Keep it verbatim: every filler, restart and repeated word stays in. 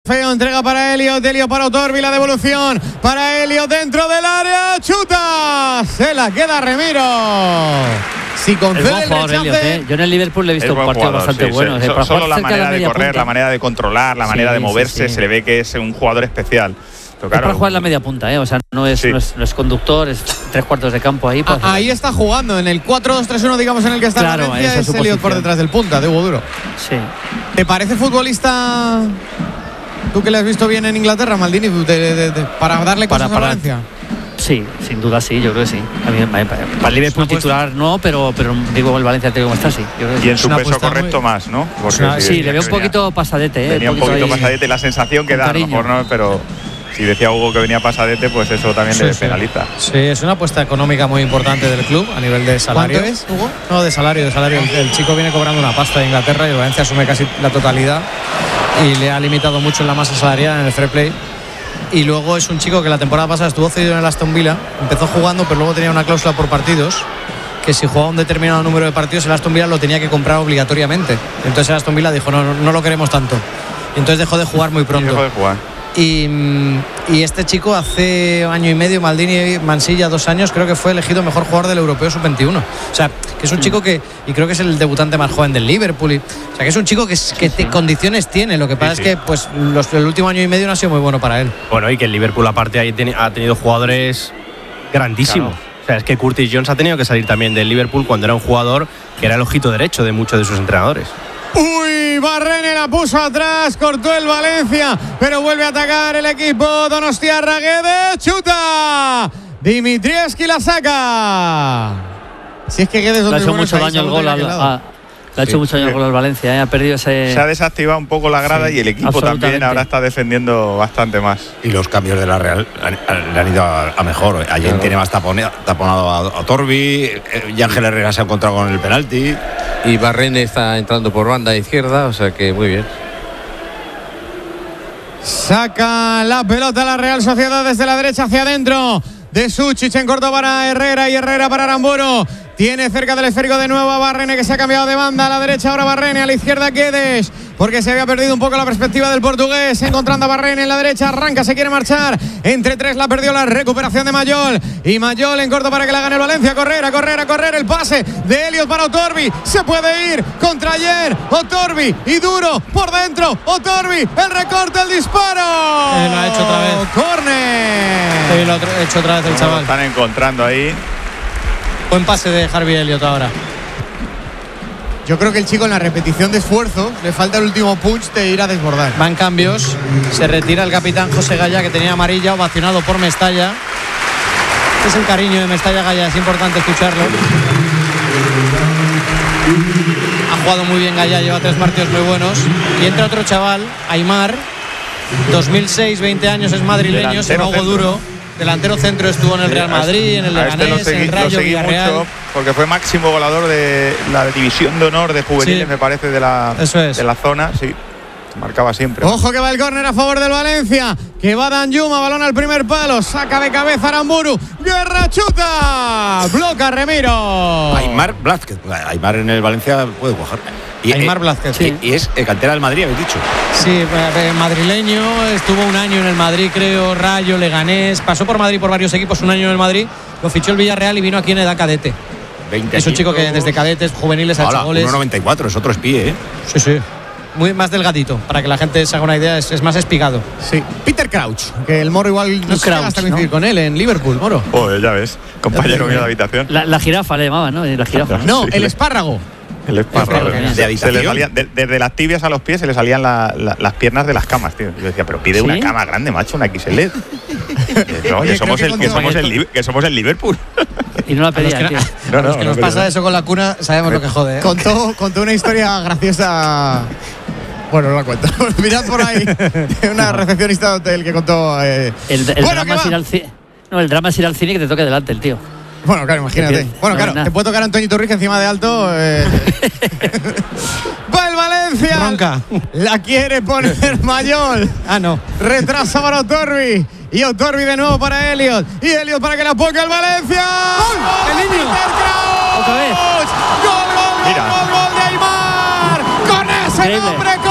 Feo entrega para Elliot, Elliot para Otorbi, la devolución para Elliot dentro del área, chuta, se la queda Remiro. Si concede el, el jugador, rechace, Elliot, ¿eh? Yo en el Liverpool le he visto un partido jugador, bastante sí, bueno. Sí. ¿eh? Para Solo la manera de, de correr, punta. la manera de controlar, la sí, manera de moverse, sí, sí. se le ve que es un jugador especial. Pero claro, es para jugar en la media punta, ¿eh? O sea, no es, sí. no es, no es conductor, es tres cuartos de campo ahí. Ah, ahí está jugando, en el cuatro dos tres uno, digamos, en el que está claro, Valencia, esa es es Elliot por posición. detrás del punta, de Hugo Duro. Sí. ¿Te parece futbolista, tú que le has visto bien en Inglaterra, Maldini, de, de, de, de, para darle cosas para, para, a Valencia? Sí, sin duda sí, yo creo que sí. A mí, para, para el Liverpool titular no, pero, pero digo, el Valencia tiene como está, sí. Yo creo que y en sí. su peso correcto muy... más, ¿no? Porque una, si sí, le veo un venía, poquito pasadete. ¿eh? Venía un poquito, poquito pasadete, la sensación que da, a lo mejor no, pero... Si decía Hugo que venía pasadete, pues eso también sí, le sí. penaliza. Sí, es una apuesta económica muy importante del club a nivel de salario. ¿Cuánto es, Hugo? No, de salario, de salario. El, el chico viene cobrando una pasta de Inglaterra y el Valencia asume casi la totalidad y le ha limitado mucho en la masa salarial en el fair play. Y luego es un chico que la temporada pasada estuvo cedido en el Aston Villa, empezó jugando, pero luego tenía una cláusula por partidos, que si jugaba un determinado número de partidos, el Aston Villa lo tenía que comprar obligatoriamente. Entonces el Aston Villa dijo, no, no, no lo queremos tanto. Y entonces dejó de jugar muy pronto. Dejó de jugar. Y, y este chico hace año y medio, Maldini Mansilla, dos años, creo que fue elegido mejor jugador del Europeo sub veintiuno. O sea, que es un chico que, y creo que es el debutante más joven del Liverpool. Y, o sea, que es un chico que, que sí, sí. condiciones tiene. Lo que pasa sí, es que pues los, el último año y medio no ha sido muy bueno para él. Bueno, y que el Liverpool aparte ahí ten, ha tenido jugadores grandísimos. Claro. O sea, es que Curtis Jones ha tenido que salir también del Liverpool cuando era un jugador que era el ojito derecho de muchos de sus entrenadores. Uy, Barrene la puso atrás, cortó el Valencia, pero vuelve a atacar el equipo Donostiarra. Guedes, chuta, Dimitrievski la saca. Si es que Guedes le ha hecho mucho daño el gol al, a, le ha hecho sí, mucho daño el gol al Valencia, ¿eh? Ha perdido ese... Se ha desactivado un poco la grada sí, y el equipo también ahora está defendiendo bastante más. Y los cambios de la Real le han ido a, a mejor. Ayer claro. tiene más tapone, taponado a, a Torbi, y Ángel Herrera se ha encontrado con el penalti. Y Barrene está entrando por banda izquierda, o sea que muy bien. Saca la pelota la Real Sociedad desde la derecha hacia adentro. De Suchich en corto para Herrera y Herrera para Aramburu. Tiene cerca del esférico de nuevo a Barrene, que se ha cambiado de banda. A la derecha ahora Barrene, a la izquierda Guedes, porque se había perdido un poco la perspectiva del portugués. Encontrando a Barrene en la derecha, arranca, se quiere marchar. Entre tres la perdió, la recuperación de Mayol. Y Mayol en corto para que la gane el Valencia. Correr, a correr, a correr. El pase de Elliot para Otorbi. Se puede ir contra ayer. Otorbi y duro por dentro. Otorbi, el recorte, el disparo. Eh, lo ha hecho otra vez. Córner. Sí, lo ha hecho otra vez el chaval. Lo están encontrando ahí. Buen pase de Harvey Elliott ahora. Yo creo que el chico en la repetición de esfuerzo le falta el último punch de ir a desbordar. Van cambios. Se retira el capitán José Gaya, que tenía amarilla, ovacionado por Mestalla. Este es el cariño de Mestalla Gaya, es importante escucharlo. Ha jugado muy bien Gaya, lleva tres partidos muy buenos. Y entra otro chaval, Aimar, dos mil seis, veinte años, es madrileño, se llama Hugo Duro. Delantero centro, estuvo en el Real Madrid, en el Leganés, este en el Rayo Villarreal. Mucho porque fue máximo goleador de la división de honor de juveniles, sí. me parece, de la, Eso es. de la zona. Sí, marcaba siempre. Ojo que va el córner a favor del Valencia, que va Danjuma, balón al primer palo, saca de cabeza Aramburu, Guerra, chuta, bloca Remiro. Aimar Blázquez, Aimar en el Valencia puede cuajar. Y, Aimar Blázquez, sí. Y, y es eh, cantera del Madrid, habéis dicho. Sí, eh, madrileño, estuvo un año en el Madrid, creo, Rayo, Leganés, pasó por Madrid por varios equipos, un año en el Madrid, lo fichó el Villarreal y vino aquí en edad cadete. veinte es un chico que desde cadetes, juveniles, ha hecho goles. uno noventa y cuatro, es otro espía, ¿eh? Sí, sí. Muy más delgadito, para que la gente se haga una idea, es, es más espigado. Sí. Peter Crouch, que el Moro igual no se hasta coincidir ¿no? con él en Liverpool, Moro. Oh, ya ves, compañero mío de habitación. La, la jirafa le llamaban, ¿no? La jirafa. No, sí, el espárrago. El espárrago. De se le salía, de, desde las tibias a los pies se le salían la, la, las piernas de las camas, tío. Yo decía, pero pide ¿sí? una cama grande, macho, una X L. No, Oye, que, somos el, que, somos el, que somos el Liverpool. Y no la pedía, tío. No, no, los que no, nos no, pasa no. eso con la cuna, sabemos lo que jode, ¿eh? Contó, contó una historia graciosa. Bueno, no la cuento. Mirad por ahí. Una recepcionista de hotel que contó. Eh. El, el, bueno, drama es ir al cine. No, el drama es ir al cine y que te toque delante el tío. Bueno, claro, imagínate. Bueno, no, claro, no. te puede tocar Antonio Turris encima de alto. Eh. Va el Valencia. Ronca. La quiere poner Mayol. Ah, no. Retrasa para Otorbi. Y Otorbi de nuevo para Elliot. Y Elliot para que la ponga el Valencia. ¡Gol! ¡El niño! ¡Otra vez! ¡Gol, gol, gol, gol, gol de Aimar! ¡Con ese Increíble. nombre!